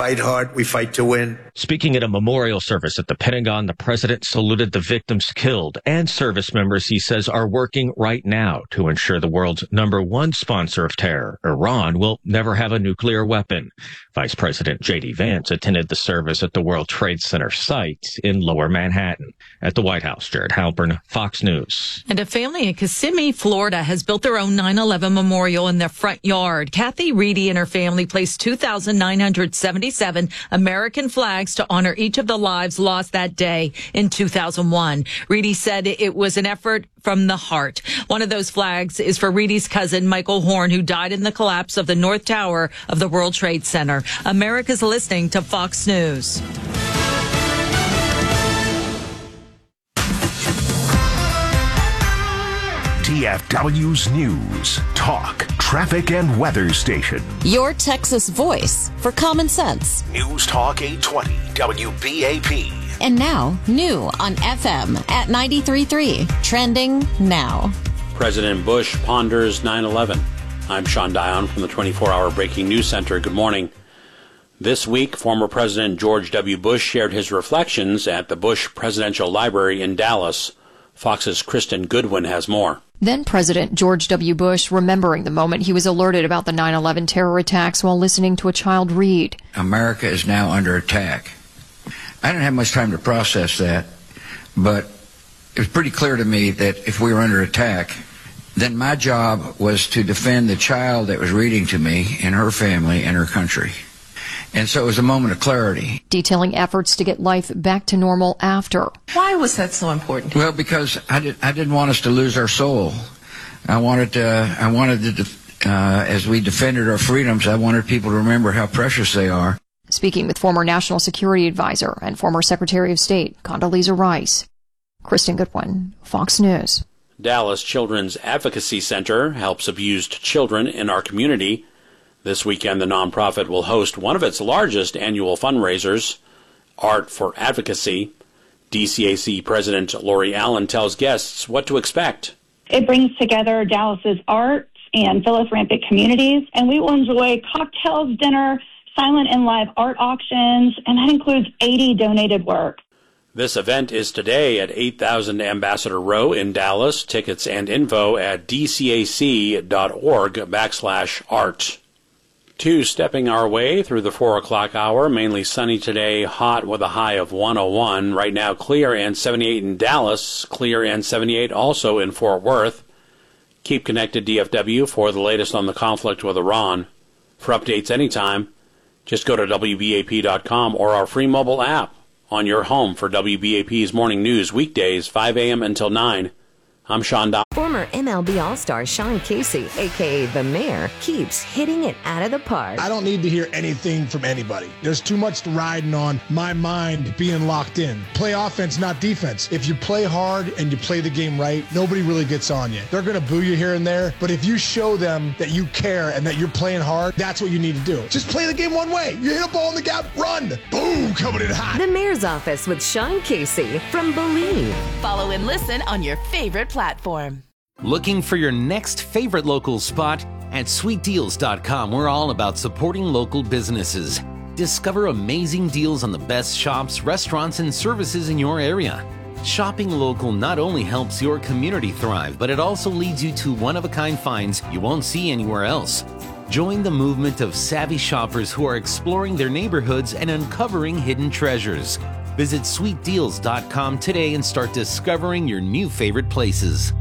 fight hard. We fight to win. Speaking at a memorial service at the Pentagon, the president saluted the victims killed and service members he says are working right now to ensure the world's #1 sponsor of terror, Iran, will never have a nuclear weapon. Vice President J.D. Vance attended the service at the World Trade Center site in Lower Manhattan. At the White House, Jared Halpern, Fox News. And a family in Kissimmee, Florida has built their own 9/11 memorial in their front yard. Kathy Reedy and her family placed 2,977 American flags to honor each of the lives lost that day in 2001. Reedy said it was an effort from the heart. One of those flags is for Reedy's cousin, Michael Horn, who died in the collapse of the North Tower of the World Trade Center. America's listening to Fox News. DFW's News, Talk, Traffic, and Weather Station. Your Texas voice for common sense. News Talk 820, WBAP. And now, new on FM at 93.3. Trending now. President Bush ponders 9/11. I'm Sean Dion from the 24-hour Breaking News Center. Good morning. This week, former President George W. Bush shared his reflections at the Bush Presidential Library in Dallas. Fox's Kristen Goodwin has more. Then President George W. Bush remembering the moment he was alerted about the 9/11 terror attacks while listening to a child read. America is now under attack. I didn't have much time to process that, but it was pretty clear to me that if we were under attack, then my job was to defend the child that was reading to me and her family and her country. And so it was a moment of clarity. Detailing efforts to get life back to normal after. Why was that so important? Well, because I didn't want us to lose our soul. I wanted to, as we defended our freedoms, I wanted people to remember how precious they are. Speaking with former National Security Advisor and former Secretary of State Condoleezza Rice. Kristen Goodwin, Fox News. Dallas Children's Advocacy Center helps abused children in our community. This weekend, the nonprofit will host one of its largest annual fundraisers, Art for Advocacy. DCAC President Lori Allen tells guests what to expect. It brings together Dallas's arts and philanthropic communities, and we will enjoy cocktails, dinner, silent and live art auctions, and that includes 80 donated work. This event is today at 8000 Ambassador Row in Dallas. Tickets and info at dcac.org/art. Stepping our way through the 4 o'clock hour, mainly sunny today, hot with a high of 101. Right now, clear and 78 in Dallas, clear and 78 also in Fort Worth. Keep connected, DFW, for the latest on the conflict with Iran. For updates anytime, just go to WBAP.com or our free mobile app on your home for WBAP's morning news weekdays, 5 a.m. until 9. I'm Sean Dodd. Former MLB All-Star Sean Casey, a.k.a. The Mayor, keeps hitting it out of the park. I don't need to hear anything from anybody. There's too much riding on my mind being locked in. Play offense, not defense. If you play hard and you play the game right, nobody really gets on you. They're going to boo you here and there, but if you show them that you care and that you're playing hard, that's what you need to do. Just play the game one way. You hit a ball in the gap, run. Boom, coming in hot. The Mayor's Office with Sean Casey from Believe. Follow and listen on your favorite platform. Looking for your next favorite local spot? At sweetdeals.com, we're all about supporting local businesses. Discover amazing deals on the best shops, restaurants, and services in your area. Shopping local not only helps your community thrive, but it also leads you to one-of-a-kind finds you won't see anywhere else. Join the movement of savvy shoppers who are exploring their neighborhoods and uncovering hidden treasures. Visit sweetdeals.com today and start discovering your new favorite places.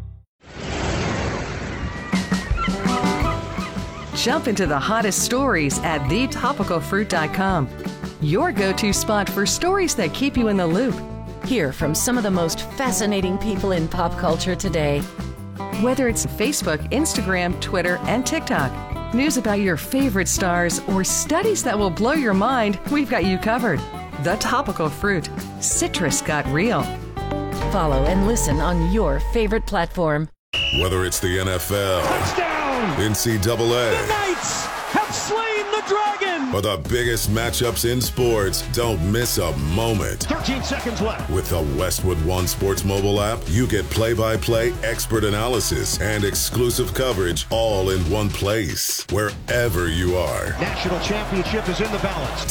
Jump into the hottest stories at thetopicalfruit.com. Your go-to spot for stories that keep you in the loop. Hear from some of the most fascinating people in pop culture today. Whether it's Facebook, Instagram, Twitter, and TikTok, news about your favorite stars, or studies that will blow your mind, we've got you covered. The Topical Fruit. Citrus got real. Follow and listen on your favorite platform. Whether it's the NFL, touchdown, NCAA, the Knights have slain the dragon, or the biggest matchups in sports, don't miss a moment. 13 seconds left. With the Westwood One Sports mobile app, you get play-by-play, expert analysis, and exclusive coverage all in one place, wherever you are. National championship is in the balance.